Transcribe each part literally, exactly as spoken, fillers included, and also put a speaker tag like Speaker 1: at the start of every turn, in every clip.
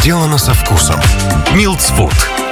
Speaker 1: Сделано со вкусом. Милдс Фуд.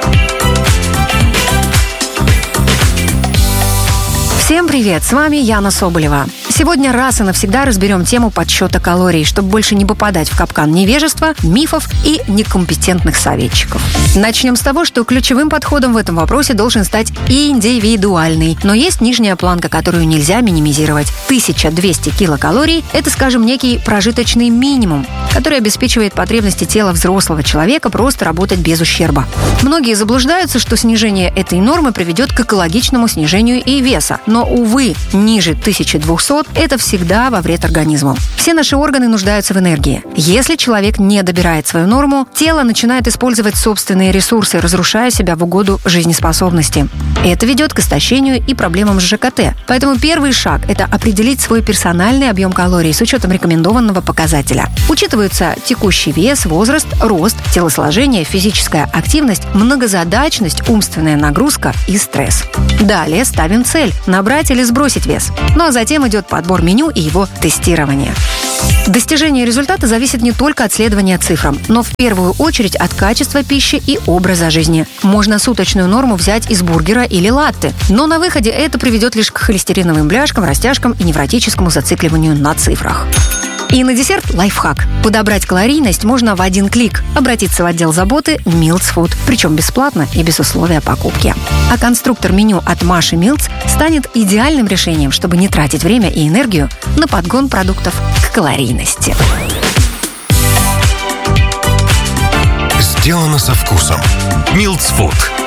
Speaker 2: Всем привет, с вами Яна Соболева. Сегодня раз и навсегда разберем тему подсчета калорий, чтобы больше не попадать в капкан невежества, мифов и некомпетентных советчиков. Начнем с того, что ключевым подходом в этом вопросе должен стать индивидуальный. Но есть нижняя планка, которую нельзя минимизировать. тысяча двести килокалорий – это, скажем, некий прожиточный минимум, который обеспечивает потребности тела взрослого человека просто работать без ущерба. Многие заблуждаются, что снижение этой нормы приведет к экологичному снижению и веса. Но, увы, ниже тысячи двухсот – это всегда во вред организму. Все наши органы нуждаются в энергии. Если человек не добирает свою норму, тело начинает использовать собственные ресурсы, разрушая себя в угоду жизнеспособности. Это ведет к истощению и проблемам с ЖКТ. Поэтому первый шаг – это определить свой персональный объем калорий с учетом рекомендованного показателя. Учитываются текущий вес, возраст, рост, телосложение, физическая активность, многозадачность, умственная нагрузка и стресс. Далее ставим цель – набрать или сбросить вес. Ну а затем идет подбор меню и его тестирование. Достижение результата зависит не только от следования цифрам, но в первую очередь от качества пищи и образа жизни. Можно суточную норму взять из бургера или латте, но на выходе это приведет лишь к холестериновым бляшкам, растяжкам и невротическому зацикливанию на цифрах. И на десерт лайфхак. Подобрать калорийность можно в один клик. Обратиться в отдел заботы Милдс Фуд, причем бесплатно и без условия покупки. А конструктор меню от Маши Милдс станет идеальным решением, чтобы не тратить время и энергию на подгон продуктов к калорийности.
Speaker 1: Сделано со вкусом. Милдс Фуд.